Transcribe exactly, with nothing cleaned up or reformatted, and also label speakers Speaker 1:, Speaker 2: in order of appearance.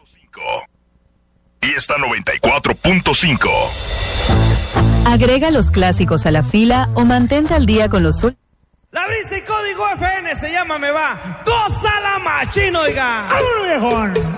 Speaker 1: Y esta noventa y cuatro punto cinco.
Speaker 2: Agrega los clásicos a la fila o mantente al día con los...
Speaker 3: La brisa y código F N se llama Me Va. ¡Gózala machino, oiga!
Speaker 4: ¡Vámonos, viejón!